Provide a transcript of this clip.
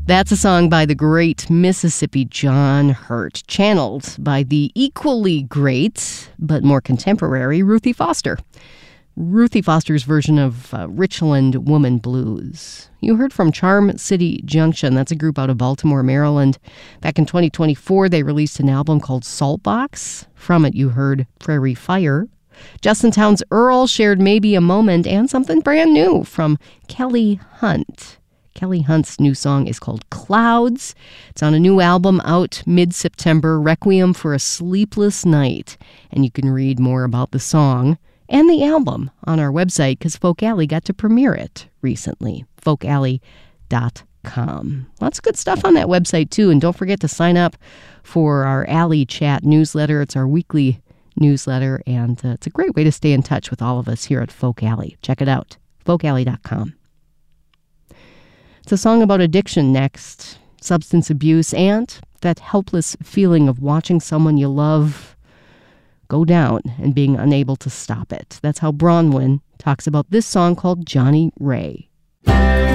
That's a song by the great Mississippi John Hurt, channeled by the equally great, but more contemporary, Ruthie Foster. Ruthie Foster's version of Richland Woman Blues. You heard from Charm City Junction. That's a group out of Baltimore, Maryland. Back in 2024, they released an album called Saltbox. From it, you heard Prairie Fire. Justin Townes Earl shared Maybe a Moment and something brand new from Kelly Hunt. Kelly Hunt's new song is called Clouds. It's on a new album out mid-September, Requiem for a Sleepless Night. And you can read more about the song and the album on our website because Folk Alley got to premiere it recently, folkalley.com. Lots of good stuff on that website, too. And don't forget to sign up for our Alley Chat newsletter. It's our weekly newsletter, and it's a great way to stay in touch with all of us here at Folk Alley. Check it out, folkalley.com. It's a song about addiction next, substance abuse, and that helpless feeling of watching someone you love go down and being unable to stop it. That's how Bronwyn talks about this song called Johnny Ray.